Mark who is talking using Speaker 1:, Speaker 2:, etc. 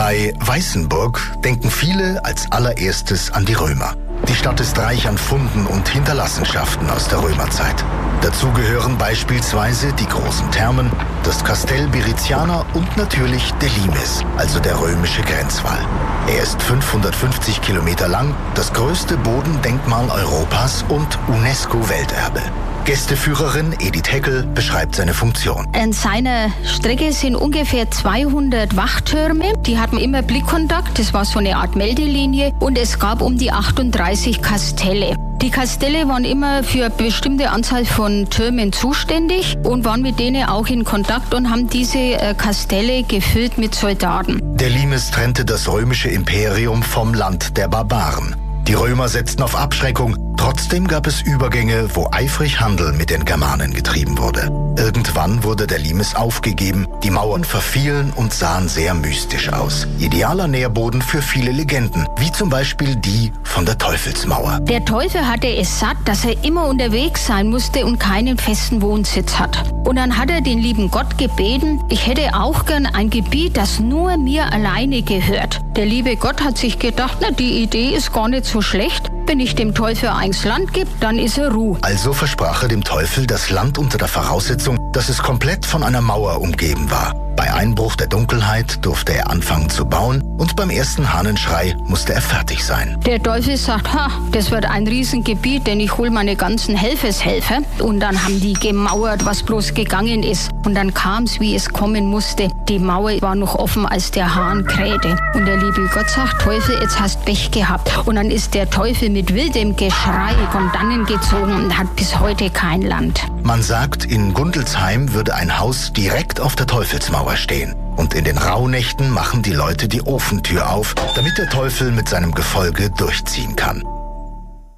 Speaker 1: Bei Weißenburg denken viele als allererstes an die Römer. Die Stadt ist reich an Funden und Hinterlassenschaften aus der Römerzeit. Dazu gehören beispielsweise die großen Thermen, das Kastell Biriziana und natürlich der Limes, also der römische Grenzwall. Er ist 550 Kilometer lang, das größte Bodendenkmal Europas und UNESCO-Welterbe. Gästeführerin Edith Heckel beschreibt seine Funktion.
Speaker 2: An seiner Strecke sind ungefähr 200 Wachtürme. Die hatten immer Blickkontakt, das war so eine Art Meldelinie. Und es gab um die 38 Kastelle. Die Kastelle waren immer für eine bestimmte Anzahl von Türmen zuständig und waren mit denen auch in Kontakt und haben diese Kastelle gefüllt mit Soldaten.
Speaker 1: Der Limes trennte das römische Imperium vom Land der Barbaren. Die Römer setzten auf Abschreckung. Trotzdem gab es Übergänge, wo eifrig Handel mit den Germanen getrieben wurde. Irgendwann wurde der Limes aufgegeben, die Mauern verfielen und sahen sehr mystisch aus. Idealer Nährboden für viele Legenden, wie zum Beispiel die von der Teufelsmauer.
Speaker 2: Der Teufel hatte es satt, dass er immer unterwegs sein musste und keinen festen Wohnsitz hat. Und dann hat er den lieben Gott gebeten, ich hätte auch gern ein Gebiet, das nur mir alleine gehört. Der liebe Gott hat sich gedacht, na, die Idee ist gar nicht so schlecht. Wenn ich dem Teufel eins Land gebe, dann ist er Ruhe.
Speaker 1: Also versprach er dem Teufel das Land unter der Voraussetzung, dass es komplett von einer Mauer umgeben war. Bei Einbruch der Dunkelheit durfte er anfangen zu bauen und beim ersten Hahnenschrei musste er fertig sein.
Speaker 2: Der Teufel sagt, das wird ein Riesengebiet, denn ich hole meine ganzen Helfershelfer. Und dann haben die gemauert, was bloß gegangen ist. Und dann kam es, wie es kommen musste. Die Mauer war noch offen, als der Hahn krähte. Und der liebe Gott sagt, Teufel, jetzt hast Pech gehabt. Und dann ist der Teufel mit wildem Geschrei von dannen gezogen und hat bis heute kein Land.
Speaker 1: Man sagt, in Gundelsheim würde ein Haus direkt auf der Teufelsmauer stehen. Und in den Rauhnächten machen die Leute die Ofentür auf, damit der Teufel mit seinem Gefolge durchziehen kann.